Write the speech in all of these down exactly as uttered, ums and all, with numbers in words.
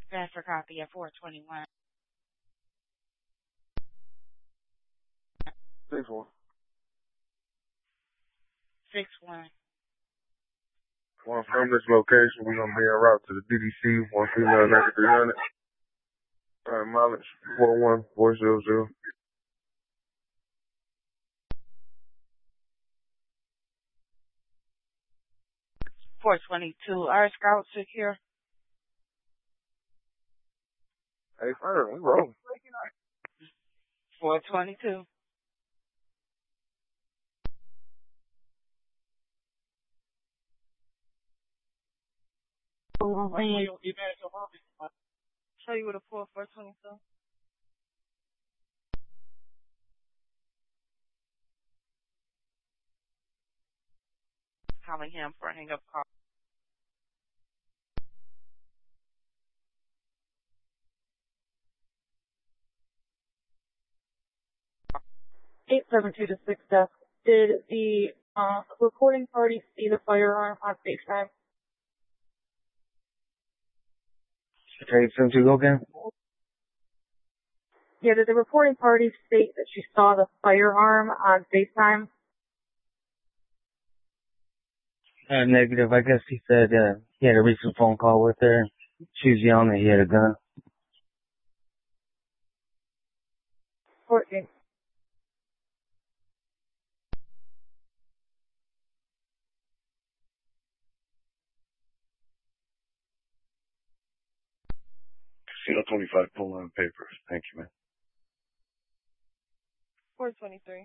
Faster copy at four twenty-one. Six one. Six one. One from this location, we're gonna be en route to the D D C, one female ninety-three hundred. Alright, mileage four one four zero zero. four twenty-two. Our scout secure. Hey, firm, we rolling. four twenty-two. Show you with a four four twenty-two. Calling him for a hang up call. eight seven two to six death. Did the uh, reporting party see the firearm on FaceTime? eight seven two, go again? Yeah, did the reporting party state that she saw the firearm on FaceTime? Uh, negative. I guess he said uh, he had a recent phone call with her. She was yelling that he had a gun. fourteen. Casino twenty-five, pull on papers. Thank you, man. four twenty-three.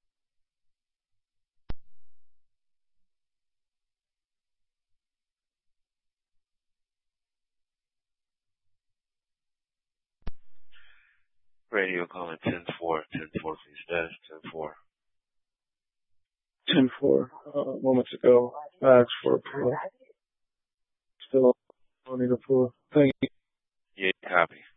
Radio calling ten four. ten four, please, status ten four. ten four, uh, moments ago, I asked for a pull. Still, I need a pull. Thank you. Yeah, copy.